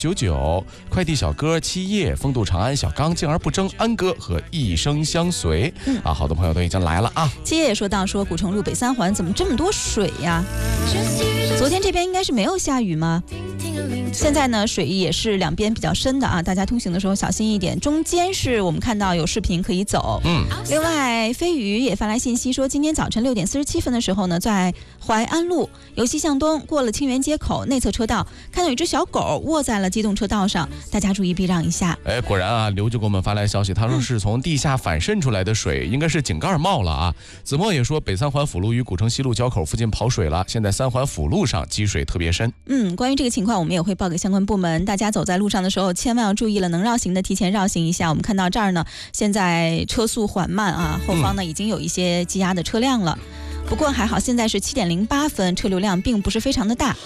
99快递小哥七叶风度长安小刚静而不争安哥和一生相随好多朋友都已经来了啊。 七叶也说到说古城路北三环怎么这么多水呀？昨天这边应该是没有下雨吗？现在呢水也是两边比较深的啊，大家通行的时候小心一点。中间是我们看到有视频可以走。另外飞鱼也发来信息说，今天早晨6点47分的时候呢，在淮安路由西向东过了清源街口内侧车道，看到有一只小狗卧在了机动车道上，大家注意避让一下。 果然啊，刘就给我们发来消息，他说是从地下反渗出来的水，应该是井盖冒了啊。子墨也说北三环辅路与古城西路交口附近跑水了，现在三环辅路上积水特别深。 关于这个情况我们也会报给相关部门，大家走在路上的时候千万要注意了，能绕行的提前绕行一下。我们看到这儿呢，现在车速缓慢啊，后方呢已经有一些积压的车辆了，不过还好现在是7点08分，车流量并不是非常的大。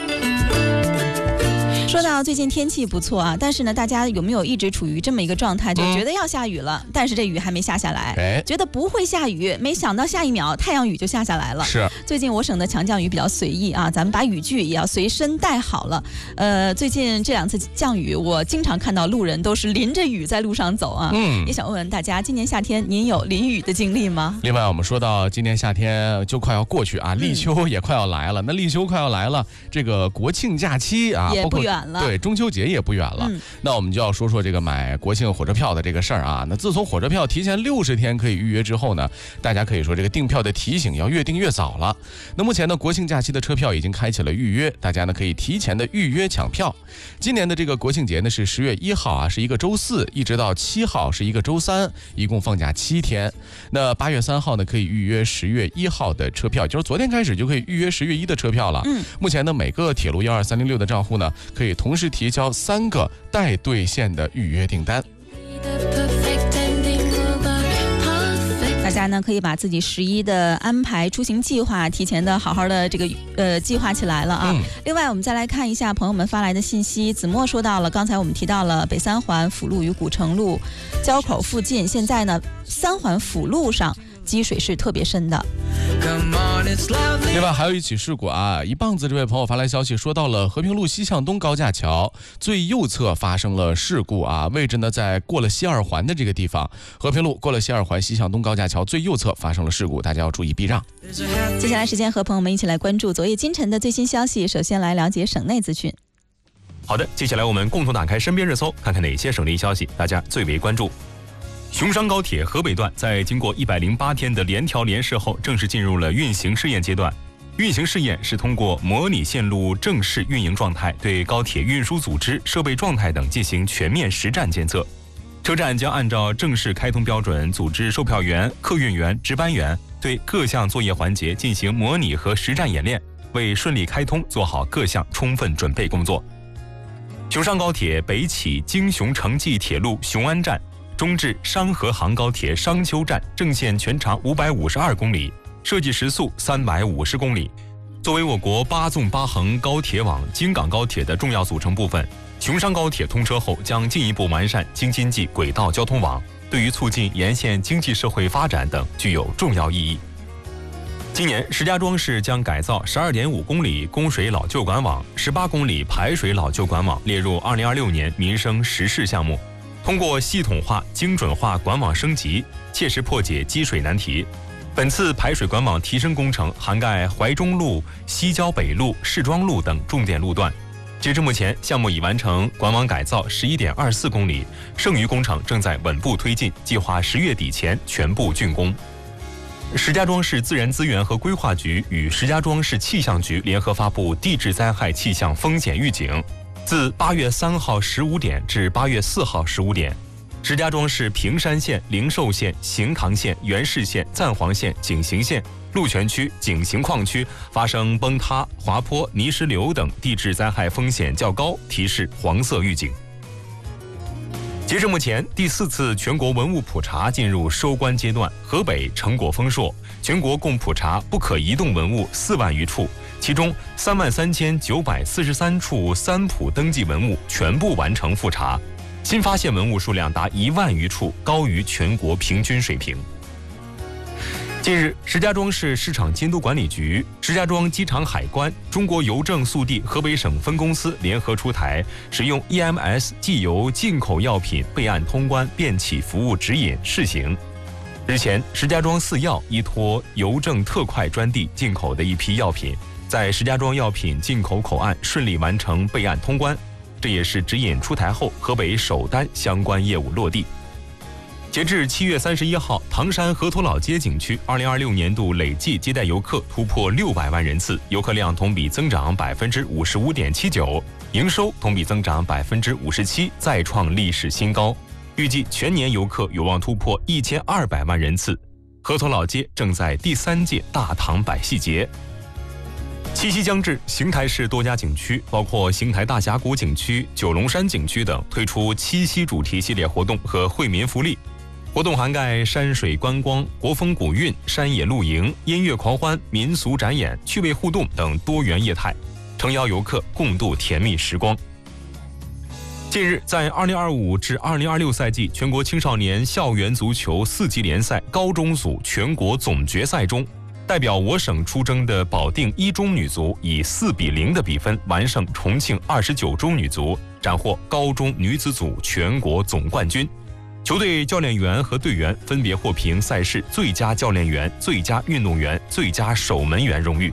说到最近天气不错啊，但是呢，大家有没有一直处于这么一个状态，就觉得要下雨了，但是这雨还没下下来，觉得不会下雨，没想到下一秒太阳雨就下下来了。 是， 最近我省的强降雨比较随意啊，咱们把雨具也要随身带好了。最近这2次降雨，我经常看到路人都是淋着雨在路上走啊。也想问问大家，今年夏天您有淋雨的经历吗？ 另外，我们说到今年夏天就快要过去啊，立秋也快要来了。那立秋快要来了，这个国庆假期啊， 也不远了。 对，中秋节也不远了。那我们就要说说这个买国庆火车票的这个事儿啊。那自从火车票提前60天可以预约之后呢，大家可以说这个订票的提醒要越订越早了。那目前呢，国庆假期的车票已经开启了预约，大家呢可以提前的预约抢票。今年的这个国庆节呢是10月1号啊，是一个周4，一直到7号是一个周3，一共放假7天。那8月3号呢可以预约10月1号的车票，就是昨天开始就可以预约10月1的车票了。目前呢每个铁路12306的账户呢可以同时提交3个待兑现的预约订单。 大家呢可以把自己11的安排出行计划提前的好好的这个计划起来了啊。另外我们再来看一下朋友们发来的信息，子墨说到了，刚才我们提到了北三环辅路与古城路交口附近，现在呢3环辅路上积水是特别深的。 另外还有一起事故啊，一棒子这位朋友发来消息说到了和平路西向东高架桥最右侧发生了事故啊，位置呢在过了西二环的这个地方，和平路过了西二环西向东高架桥最右侧发生了事故，大家要注意避让。 接下来时间和朋友们一起来关注昨夜今晨的最新消息，首先来了解省内资讯。 好的，接下来我们共同打开身边热搜，看看哪些省内消息大家最为关注。雄商高铁河北段在经过108天的联调联试后，正式进入了运行试验阶段。运行试验是通过模拟线路正式运营状态，对高铁运输组织、设备状态等进行全面实战监测。车站将按照正式开通标准，组织售票员、客运员、值班员对各项作业环节进行模拟和实战演练，为顺利开通做好各项充分准备工作。雄商高铁北起京雄城际铁路雄安站，中至商河杭高铁商丘站，正线全长552公里，设计时速350公里。作为我国8纵8横高铁网京港高铁的重要组成部分，雄商高铁通车后将进一步完善京津冀轨道交通网，对于促进沿线经济社会发展等具有重要意义。今年石家庄市将改造12.5公里供水老旧管网、18公里排水老旧管网，列入2026年民生实事项目。通过系统化、精准化管网升级，切实破解积水难题。本次排水管网提升工程涵盖怀中路、西郊北路、市庄路等重点路段。截至目前，项目已完成管网改造11.24公里，剩余工程正在稳步推进，计划10月底前全部竣工。石家庄市自然资源和规划局与石家庄市气象局联合发布地质灾害气象风险预警。自8月3号15点至8月4号15点，石家庄市平山县、灵寿县、行塘县、元市县、赞皇县、景行县、鹿泉区、景行矿区发生崩塌、滑坡、泥石流等地质灾害风险较高，提示黄色预警。截至目前，第4次全国文物普查进入收官阶段，河北成果丰硕，全国共普查不可移动文物4万余处，其中33943处3普登记文物全部完成复查，新发现文物数量达1万余处，高于全国平均水平。 近日，石家庄市市场监督管理局、石家庄机场海关、中国邮政速递河北省分公司联合出台使用 EMS 寄邮进口药品备案通关便起服务指引试行。日前，石家庄四药依托邮政特快专递进口的一批药品，在石家庄药品进口口岸顺利完成备案通关，这也是指引出台后河北首单相关业务落地。截至7月31号，唐山河头老街景区2026年度累计接待游客突破600万人次，游客量同比增长55.79%，营收同比增长57%，再创历史新高。预计全年游客有望突破1200万人次。河头老街正在第3届大唐百戏节。七夕将至，邢台市多家景区，包括邢台大峡谷景区、九龙山景区等，推出七夕主题系列活动和惠民福利。活动涵盖山水观光、国风古韵、山野露营、音乐狂欢、民俗展演、趣味互动等多元业态，诚邀游客共度甜蜜时光。近日，在2025至2026赛季全国青少年校园足球4级联赛高中组全国总决赛中，代表我省出征的保定一中女足以4-0的比分完胜重庆29中女足，斩获高中女子组全国总冠军。球队教练员和队员分别获评赛事最佳教练员、最佳运动员、最佳守门员荣誉。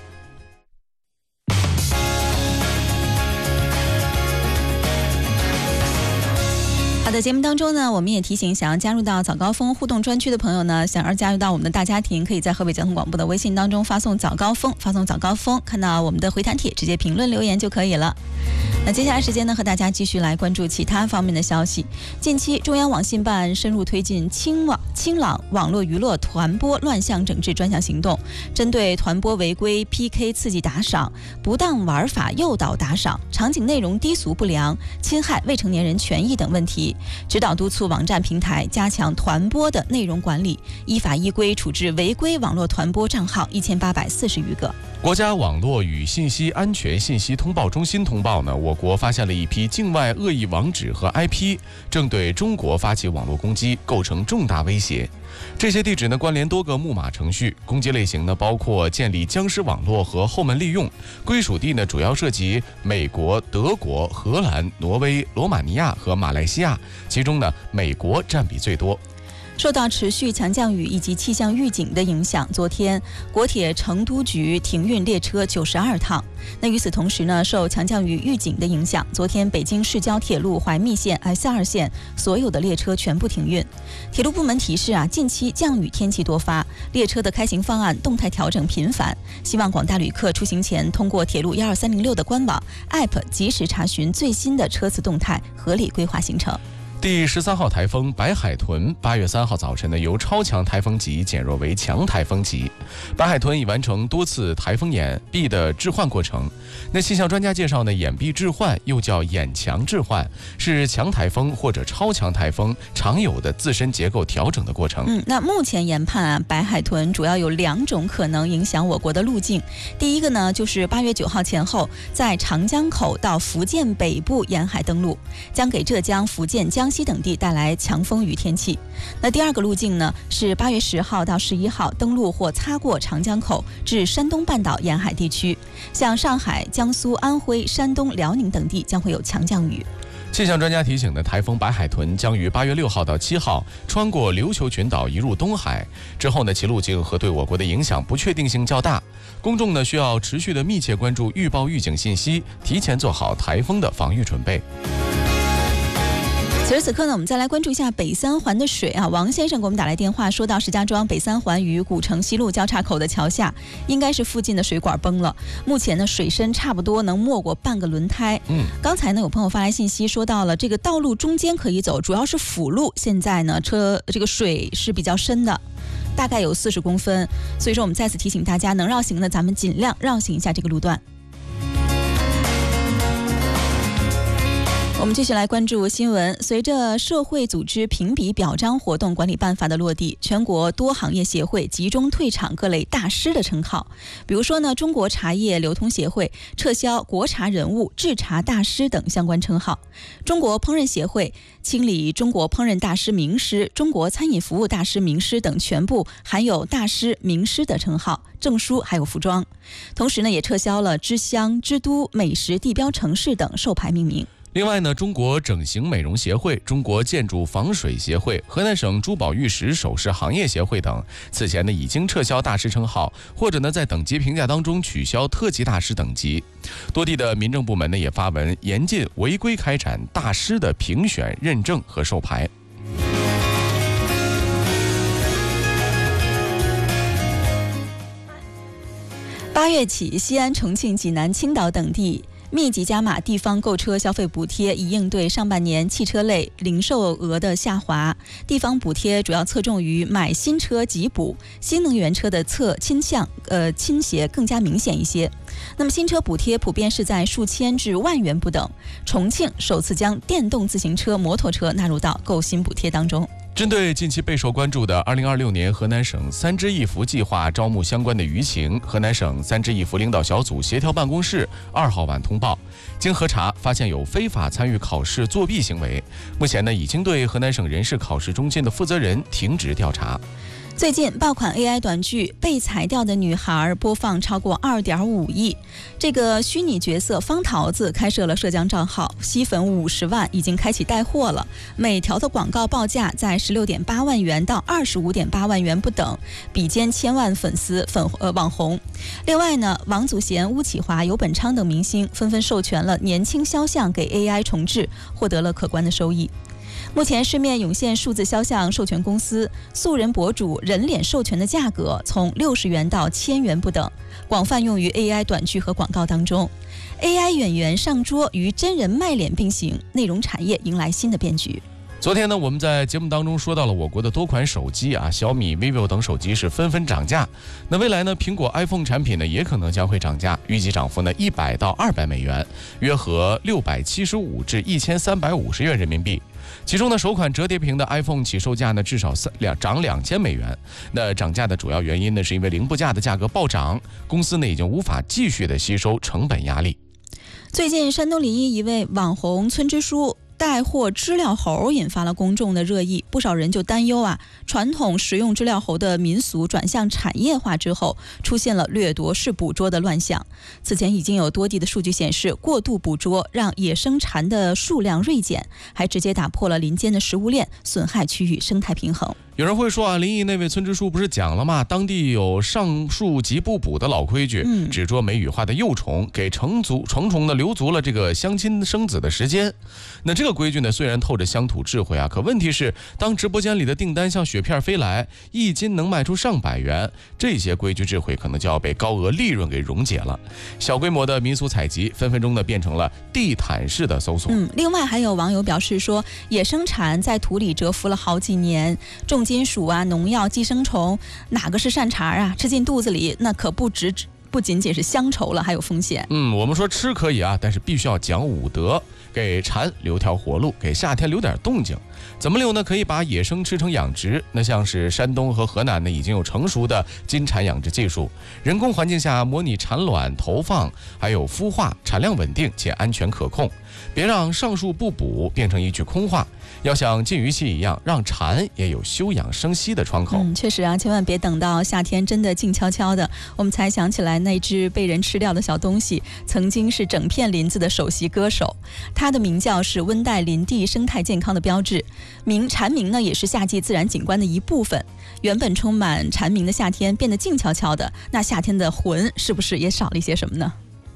好的，节目当中呢，我们也提醒想要加入到早高峰互动专区的朋友呢，想要加入到我们的大家庭，可以在河北交通广播的微信当中发送早高峰，看到我们的回弹帖直接评论留言就可以了。那接下来时间呢，和大家继续来关注其他方面的消息。近期，中央网信办深入推进清朗网络娱乐团播乱象整治专项行动，针对团播违规、PK 刺激打赏、不当玩法诱导打赏、场景内容低俗不良、侵害未成年人权益等问题，指导督促网站平台加强团播的内容管理，依法依规处置违规网络团播账号1840余个。 国家网络与信息安全信息通报中心通报呢，我国发现了一批境外恶意网址和 IP， 正对中国发起网络攻击，构成重大威胁。这些地址呢关联多个木马程序，攻击类型呢包括建立僵尸网络和后门利用，归属地呢主要涉及美国、德国、荷兰、挪威、罗马尼亚和马来西亚，其中呢美国占比最多。 受到持续强降雨以及气象预警的影响，昨天国铁成都局停运列车92趟。那与此同时呢，受强降雨预警的影响，昨天北京市郊铁路怀密线、S2线所有的列车全部停运。铁路部门提示近期降雨天气多发，列车的开行方案动态调整频繁，希望广大旅客出行前通过铁路12306的官网 App 及时查询最新的车次动态，合理规划行程。 第13号台风白海豚8月3号早晨呢，由超强台风级减弱为强台风级。白海豚已完成多次台风眼壁的置换过程。那气象专家介绍呢，眼壁置换又叫眼墙置换，是强台风或者超强台风常有的自身结构调整的过程。 那目前研判白海豚主要有2种可能影响我国的路径。第一个呢，就是8月9号前后在长江口到福建北部沿海登陆，将给浙江、福建、江西等地带来强风雨天气。那第二个路径呢，是8月10号到11号登陆或擦过长江口至山东半岛沿海地区，像上海、江苏、安徽、山东、辽宁等地将会有强降雨。 气象专家提醒呢，台风白海豚将于8月6号到7号穿过琉球群岛移入东海，之后呢，其路径和对我国的影响不确定性较大。公众呢需要持续的密切关注预报预警信息，提前做好台风的防御准备。 此时此刻呢，我们再来关注一下北三环的水王先生给我们打来电话，说到石家庄北三环与古城西路交叉口的桥下，应该是附近的水管崩了。目前呢，水深差不多能没过半个轮胎。刚才呢，有朋友发来信息说到了这个道路中间可以走，主要是辅路，现在呢这个水是比较深的，大概有40公分。所以说我们再次提醒大家，能绕行的咱们尽量绕行一下这个路段。 我们继续来关注新闻。随着社会组织评比表彰活动管理办法的落地，全国多行业协会集中退场各类大师的称号。比如说呢，中国茶叶流通协会撤销国茶人物、制茶大师等相关称号；中国烹饪协会清理中国烹饪大师名师、中国餐饮服务大师名师等全部含有大师名师的称号、证书还有服装。同时呢，也撤销了之乡、之都、美食地标城市等授牌命名。 另外呢，中国整形美容协会、中国建筑防水协会、河南省珠宝玉石首饰行业协会等，此前呢已经撤销大师称号，或者呢在等级评价当中取消特级大师等级。多地的民政部门呢也发文严禁违规开展大师的评选、认证和授牌。 8月起，西安、重庆、济南、青岛等地密集加码地方购车消费补贴，以应对上半年汽车类零售额的下滑。地方补贴主要侧重于买新车即补，新能源车的倾斜更加明显一些。那么新车补贴普遍是在数千至万元不等。重庆首次将电动自行车、摩托车纳入到购新补贴当中。 针对近期备受关注的2026年河南省3支1扶计划招募相关的舆情，河南省3支1扶领导小组协调办公室2号晚通报，经核查发现有非法参与考试作弊行为，目前呢已经对河南省人事考试中心的负责人停职调查。 最近爆款 AI 短剧《被裁掉的女孩》播放超过2.5亿，这个虚拟角色方桃子开设了社交账号，吸粉50万，已经开启带货了。每条的广告报价在16.8万元到25.8万元不等，比肩千万粉丝网红。另外呢，王祖贤、巫启华、游本昌等明星纷纷授权了年轻肖像给 AI 重制，获得了可观的收益。目前市面涌现数字肖像授权公司，素人博主人脸授权的价格从60元到1000元不等，广泛用于 AI 短剧和广告当中。AI 演员上桌与真人卖脸并行，内容产业迎来新的变局。 昨天呢，我们在节目当中说到了我国的多款手机啊，小米、vivo 等手机是纷纷涨价。那未来呢，苹果 iPhone 产品呢也可能将会涨价，预计涨幅呢100到200美元，约合675至1350元人民币。其中呢，首款折叠屏的 iPhone 起售价呢至少涨2000美元。那涨价的主要原因呢，是因为零部件的价格暴涨，公司呢已经无法继续的吸收成本压力。 最近，山东临沂一位网红村支书带货知了猴引发了公众的热议，不少人就担忧啊，传统食用知了猴的民俗转向产业化之后，出现了掠夺式捕捉的乱象。此前已经有多地的数据显示，过度捕捉让野生蝉的数量锐减，还直接打破了林间的食物链，损害区域生态平衡。 有人会说啊，临沂那位村支书不是讲了吗？当地有上树即不捕的老规矩，只捉美羽化的幼虫，给成虫呢留足了这个相亲生子的时间。那这个规矩呢，虽然透着乡土智慧啊，可问题是，当直播间里的订单像雪片飞来，一斤能卖出上百元，这些规矩智慧可能就要被高额利润给溶解了。小规模的民俗采集，分分钟呢变成了地毯式的搜索。 另外还有网友表示说，野生蝉在土里蛰伏了好几年，重金属啊、农药、寄生虫，哪个是善茬啊？吃进肚子里，那可不仅仅是乡愁了，还有风险。 我们说吃可以啊，但是必须要讲武德，给蝉留条活路，给夏天留点动静。怎么留呢？可以把野生吃成养殖。那像是山东和河南呢，已经有成熟的金蝉养殖技术，人工环境下模拟产卵、投放，还有孵化，产量稳定且安全可控。别让上树不捕变成一句空话，要像禁渔期一样，让蝉也有休养生息的窗口。 确实啊，千万别等到夏天真的静悄悄的，我们才想起来那只被人吃掉的小东西，曾经是整片林子的首席歌手。它的鸣叫是温带林地生态健康的标志，蝉鸣呢也是夏季自然景观的一部分。原本充满蝉鸣的夏天变得静悄悄的，那夏天的魂是不是也少了一些什么呢？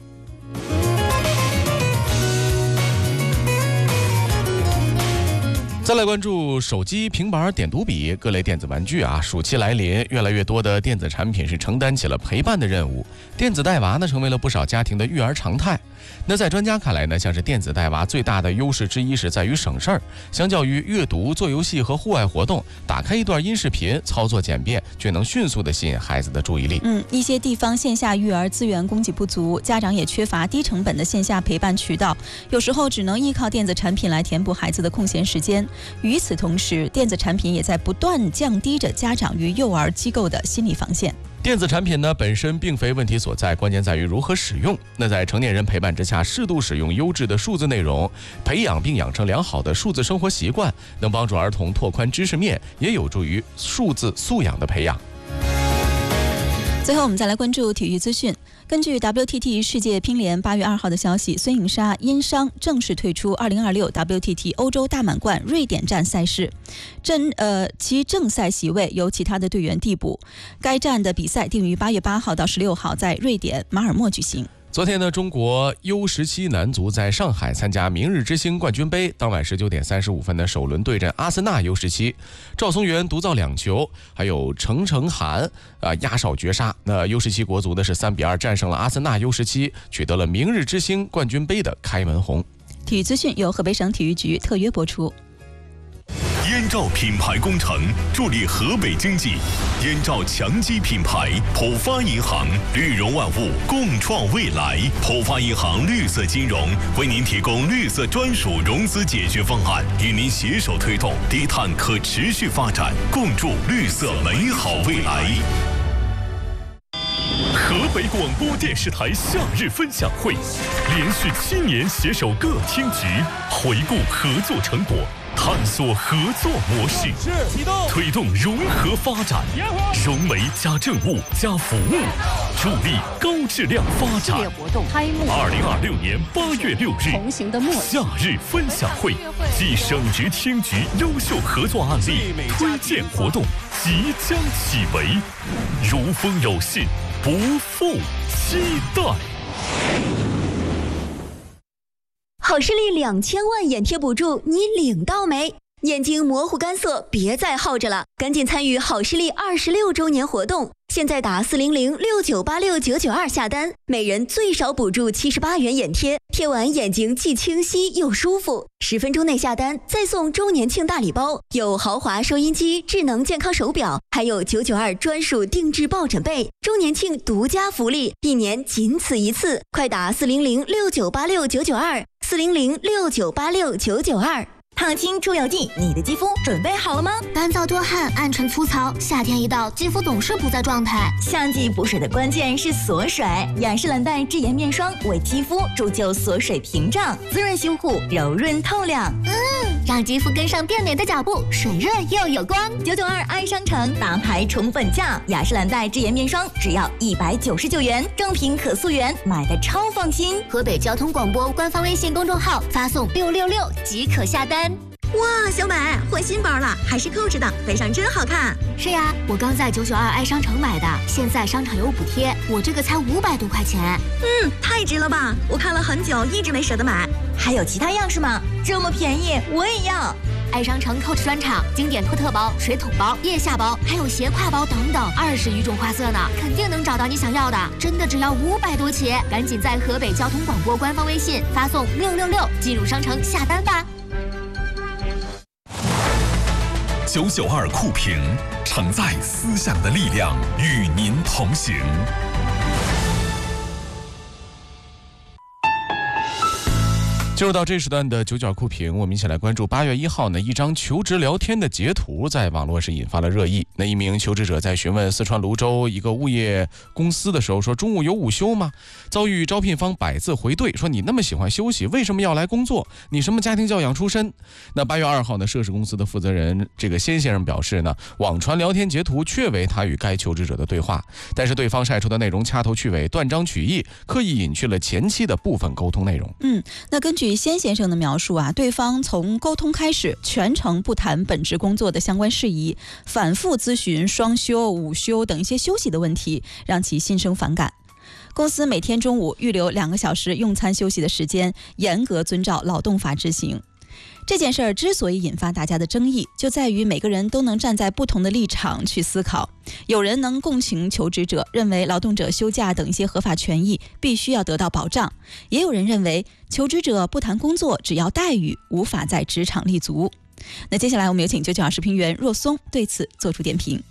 再来关注手机、平板、点读笔各类电子玩具啊，暑期来临，越来越多的电子产品是承担起了陪伴的任务，电子带娃呢成为了不少家庭的育儿常态。 那在专家看来呢，像是电子带娃最大的优势之一是在于省事儿，相较于阅读、做游戏和户外活动，打开一段音视频，操作简便，却能迅速的吸引孩子的注意力。 一些地方线下育儿资源供给不足，家长也缺乏低成本的线下陪伴渠道，有时候只能依靠电子产品来填补孩子的空闲时间。与此同时，电子产品也在不断降低着家长与幼儿机构的心理防线。 电子产品呢本身并非问题所在，关键在于如何使用。那在成年人陪伴之下，适度使用优质的数字内容，培养并养成良好的数字生活习惯，能帮助儿童拓宽知识面，也有助于数字素养的培养。 最后我们再来关注体育资讯。根据 WTT 世界乒联8月2号的消息，孙颖莎因伤正式退出2026 WTT 欧洲大满贯瑞典站赛事，其正赛席位由其他的队员替补。该站的比赛定于8月8号到16号在瑞典马尔默举行。 昨天呢，中国 U17 男足在上海参加明日之星冠军杯，当晚19点35分的首轮对阵阿森纳 U17， 赵松元独造2球，还有程涵压哨绝杀。那 U17 国足呢是3比2战胜了阿森纳 U17， 取得了明日之星冠军杯的开门红。 体育资讯由河北省体育局特约播出。 燕赵品牌工程助力河北经济，燕赵强基品牌，浦发银行，绿融万物，共创未来。浦发银行绿色金融为您提供绿色专属融资解决方案，与您携手推动低碳可持续发展，共筑绿色美好未来。河北广播电视台夏日分享会，连续7年携手各厅局，回顾合作成果，探索合作模式，推动融合发展，融媒加政务加服务，助力高质量发展。 活动开幕 ，2026年8月6日， 同行的默契夏日分享会暨省直厅局优秀合作案例推荐活动即将启为，如风有信，不负期待。 好视力2000万眼贴补助，你领到没？眼睛模糊干涩，别再耗着了，赶紧参与好视力26周年活动！现在打40069869992下单，每人最少补助78元眼贴，贴完眼睛既清晰又舒服。10分钟内下单，再送周年庆大礼包，有豪华收音机、智能健康手表，还有992专属定制抱枕被。周年庆独家福利，1年仅此一次，快打400698699240069869992。 烫青出油剂，你的肌肤准备好了吗？干燥多汗，暗沉粗糙，夏天一到，肌肤总是不在状态。夏季补水的关键是锁水，雅诗兰黛智妍面霜为肌肤铸就锁水屏障，滋润修护，柔润透亮。让肌肤跟上变美的脚步，水润又有光。992爱商城大牌宠粉价，雅诗兰黛智妍面霜只要199元，正品可溯源，买的超放心。河北交通广播官方微信公众号发送666即可下单。 哇，小美换新包了，还是Coach的，背上真好看。 是呀，我刚在992爱商城买的，现在商场有补贴，我这个才500多块钱。 太值了吧！我看了很久，一直没舍得买。 还有其他样式吗？这么便宜，我也要。爱商城Coach专场，经典托特包、水桶包、腋下包，还有斜挎包等等，20余种花色呢，肯定能找到你想要的。真的只要500多起，赶紧在河北交通广播官方微信发送666进入商城下单吧。 992酷评，承载思想的力量，与您同行。 进入到这时段的992酷评，我们一起来关注8月1号呢，一张求职聊天的截图在网络是引发了热议。那一名求职者在询问四川泸州一个物业公司的时候说，中午有午休吗？遭遇招聘方百字回怼，说你那么喜欢休息，为什么要来工作？你什么家庭教养出身？那8月2号呢，涉事公司的负责人这个先先生表示呢，网传聊天截图确为他与该求职者的对话，但是对方晒出的内容掐头去尾，断章取义，刻意隐去了前期的部分沟通内容。 那根据先先生的描述啊，对方从沟通开始全程不谈本职工作的相关事宜，反复咨询双休、午休等一些休息的问题，让其心生反感。公司每天中午预留2个小时用餐休息的时间，严格遵照劳动法执行。 这件事儿之所以引发大家的争议，就在于每个人都能站在不同的立场去思考。有人能共情求职者，认为劳动者休假等一些合法权益必须要得到保障；也有人认为求职者不谈工作，只要待遇，无法在职场立足。那接下来我们有请992时评员若松对此做出点评。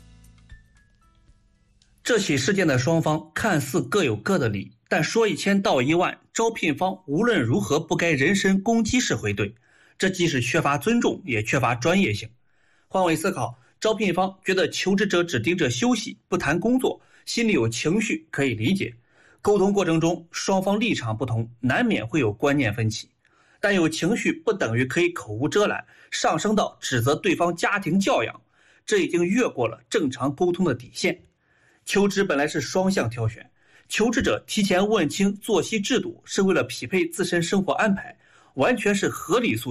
这起事件的双方看似各有各的理，但说1000道1万，招聘方无论如何不该人身攻击式回怼，这既是缺乏尊重，也缺乏专业性。换位思考，招聘方觉得求职者只盯着休息，不谈工作，心里有情绪可以理解。沟通过程中双方立场不同，难免会有观念分歧，但有情绪不等于可以口无遮拦，上升到指责对方家庭教养，这已经越过了正常沟通的底线。求职本来是双向挑选，求职者提前问清作息制度是为了匹配自身生活安排，完全是合理诉求。